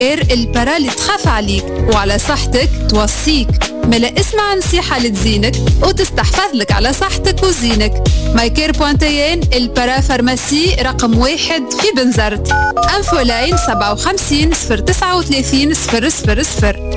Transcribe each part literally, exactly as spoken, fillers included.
البرا اللي تخاف عليك وعلى صحتك توصيك. ملا اسمع نصيحة لتزينك وتستحفظ لك على صحتك وزينك. مايكير بوانتيين البرا فارماسي رقم واحد في بنزرت. انفو لاين سبعة وخمسين صفر تسعة وثلاثين صفر صفر صفر.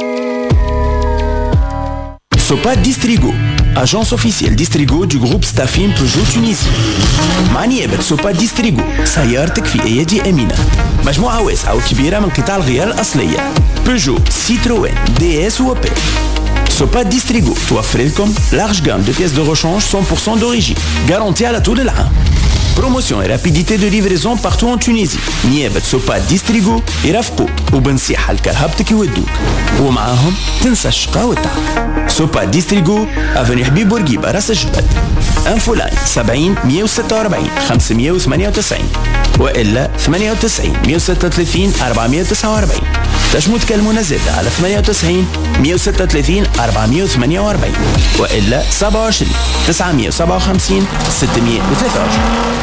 Sopa Distrigo, agence officielle Distrigo du groupe Staffin Peugeot Tunisie. مع نيابة سوبا ديستريغو سيارتك في أيادي أمينة. مجموعة واسعة وكبيرة من قطع الغيار الأصلية بيجو، سيتروين، دي اس وأوبل. سوبا ديستريغو توفر لكم large gamme de pièces de rechange cent pour cent d'origine garantie على طول العام. Promotion et rapidité de livraison partout en Tunisie. نيابة سوبا ديستريغو يرافقوك وبنصيحة لكرهبتك يودوك ومعاهم تنسى الشقا والتعب. سوبا ديستريغو افني حبيب بورقيبة راس الجبل. انفو لاين سبعين مية وستة وأربعين خمسمية وثمانية وتسعين وإلا ثمانية وتسعين مية وستة وثلاثين أربعمية وتسعة وأربعين. تشمو تكلمونا زادة على ثمانية وتسعين مية وستة وثلاثين أربعمية وثمانية وأربعين وإلا سبعة وعشرين تسعمية وسبعة وخمسين ستمية وثلاثة وعشرين.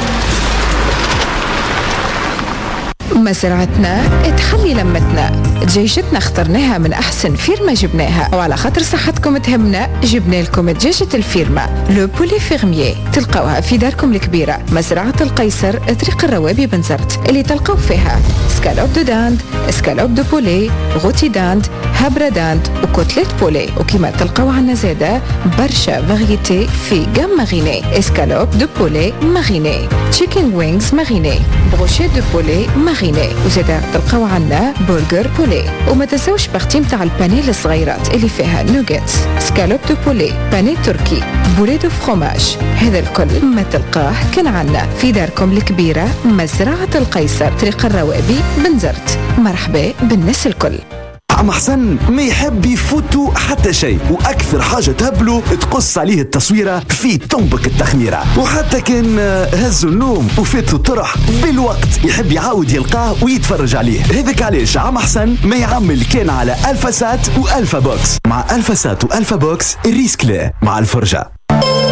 مزرعتنا تحلي لمتنا، دجاجتنا اخترناها من أحسن فيرما جبناها، وعلى خاطر صحتكم تهمنا جبنا لكم دجاجة الفيرما لو بولي فيرميي. تلقاوها في داركم الكبيرة مزرعة القيصر طريق الروابي بنزرت، اللي تلقاو فيها سكالوب دو داند، سكالوب دو بولي، غوتي داند، هابرا داند وكوتليت بولي. وكما تلقاو عنا زادة برشا فاريتي في جام ماريني، اسكالوب دو بولي ماريني، تشيكن وينجز ماريني، بروشيت دو بولي ماريني، وزادا تلقاو عنا برجر بولي. وما تنساوش بارتي متاع البانيه الصغيرات اللي فيها نوغيت، سكالوب دو بولي، بانيه تركي، بولي دو فروماج. هذا الكل ما تلقاه كان عنا في داركم الكبيرة مزرعة القيصر طريق الروابي بنزرت. مرحبا بالناس الكل. عم حسن ما يحب يفوتوا حتى شيء، واكثر حاجه تهبله تقص عليه التصويره في طنبك التخميره. وحتى كان هزوا النوم وفاتوا الطرح بالوقت يحب يعاود يلقاه ويتفرج عليه. هذاك علاش عم حسن ما يعمل كان على الفا سات والفا بوكس. مع الفا سات والفا بوكس الريسك لا مع الفرجه.